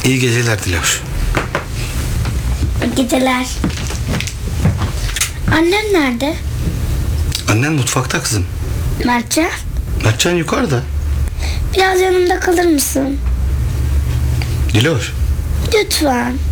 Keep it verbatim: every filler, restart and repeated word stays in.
İyi geceler Diloş. İyi geceler. Annem nerede? Annen mutfakta kızım. Mertcan, Mertcan yukarıda. biraz yanımda kalır mısın? Diloş. Lütfen.